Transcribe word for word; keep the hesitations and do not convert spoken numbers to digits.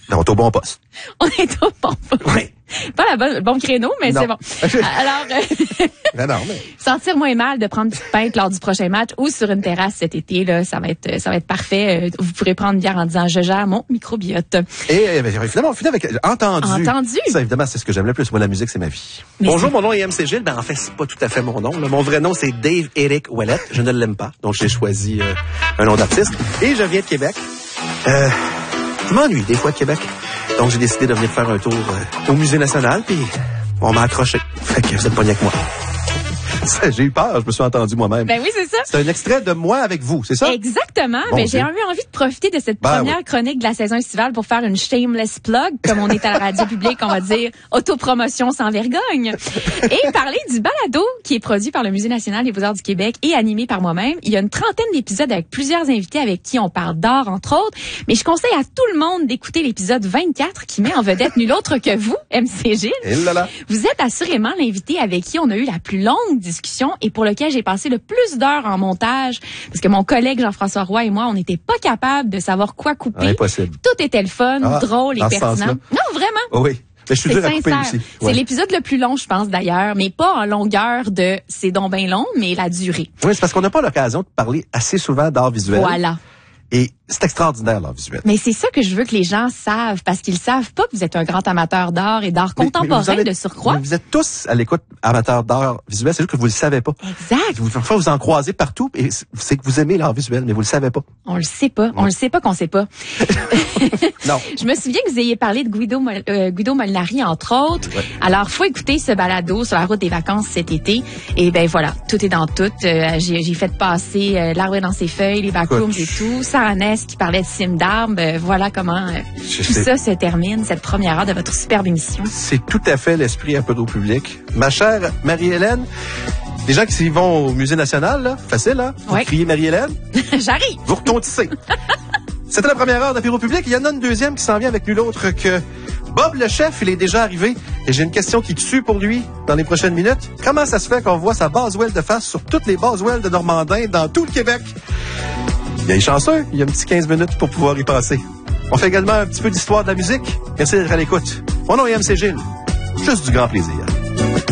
On est au bon poste. On est au bon poste. Oui. Pas la bonne, le bon créneau, mais Non. c'est bon. Alors, euh, Ben non, mais... sentir moins mal de prendre une petite pinte lors du prochain match ou sur une terrasse cet été, là, ça va être, ça va être parfait. Vous pourrez prendre une bière en disant, je gère mon microbiote. Et ben, finalement, on finit avec entendu. Entendu. Ça, évidemment, c'est ce que j'aime le plus. Moi, la musique, c'est ma vie. Mais Bonjour, c'est- mon nom est M C Gilles. Ben, en fait, c'est pas tout à fait mon nom. Là. Mon vrai nom, c'est Dave Eric Ouellette. Je ne l'aime pas. Donc, j'ai choisi euh, un nom d'artiste. Et je viens de Québec. Euh, je m'ennuie des fois de Québec. Donc, j'ai décidé de venir faire un tour euh, au Musée national. Puis, on m'a accroché. Fait que vous êtes pogné avec moi. Ça, j'ai eu peur. Je me suis entendu moi-même. Ben oui, c'est ça. C'est un extrait de moi avec vous, c'est ça? Exactement. Bon Mais Dieu. j'ai eu envie de profiter de cette Ben première oui. chronique de la saison estivale pour faire une shameless plug, comme on est à la radio publique, on va dire autopromotion sans vergogne. Et parler du balado qui est produit par le Musée national des beaux-arts du Québec et animé par moi-même. Il y a une trentaine d'épisodes avec plusieurs invités avec qui on parle d'art, entre autres. Mais je conseille à tout le monde d'écouter l'épisode vingt-quatre qui met en vedette nul autre que vous, M C Gilles. Et là là. Vous êtes assurément l'invité avec qui on a eu la plus longue discussion et pour lequel j'ai passé le plus d'heures en montage parce que mon collègue Jean-François Roy et moi, on n'était pas capables de savoir quoi couper. Impossible. Tout était le fun, Ah, drôle et dans ce pertinent. sens-là. Non, vraiment. Oh oui. Mais je suis C'est dur à couper sincère. aussi. C'est Ouais. l'épisode le plus long, je pense, d'ailleurs, mais pas en longueur de c'est donc bien long, mais la durée. Oui, c'est parce qu'on n'a pas l'occasion de parler assez souvent d'art visuel. Voilà. Et c'est extraordinaire, l'art visuel. Mais c'est ça que je veux que les gens savent, parce qu'ils savent pas que vous êtes un grand amateur d'art et d'art Mais- mais contemporain vous en êtes- de surcroît. mais vous êtes tous à l'écoute amateurs d'art visuel, c'est juste que vous le savez pas. Exact. Vous, parfois, vous en croisez partout et c'est que vous aimez l'art visuel, mais vous le savez pas. On le sait pas. On le sait pas qu'on sait pas. Non. Je me souviens que vous ayez parlé de Guido, Mol- euh, Guido Molinari, entre autres. Ouais. Alors, faut écouter ce balado sur la route des vacances cet été. Et ben voilà, tout est dans tout. Euh, j'ai, j'ai fait passer euh, L'arbre dans ses feuilles, les backrooms et tout. Sarah Ness qui parlait de cime d'arbre. Euh, voilà comment euh, Je tout sais. ça se termine, cette première heure de votre superbe émission. C'est tout à fait l'esprit un peu au public. Ma chère Marie-Hélène, les gens qui vont au Musée national, là, facile, hein? Vous Ouais. criez Marie-Hélène, J'arrive. vous retontissez. C'était la première heure d'Apéro public. Il y en a une deuxième qui s'en vient avec nul autre que Bob le chef. Il est déjà arrivé et j'ai une question qui tue pour lui dans les prochaines minutes. Comment ça se fait qu'on voit sa Boswell de face sur toutes les Boswell de Normandin dans tout le Québec? Il est chanceux. Il y a un petit quinze minutes pour pouvoir y passer. On fait également un petit peu d'histoire de la musique. Merci d'être à l'écoute. Mon nom est M C Gilles. Juste du grand plaisir.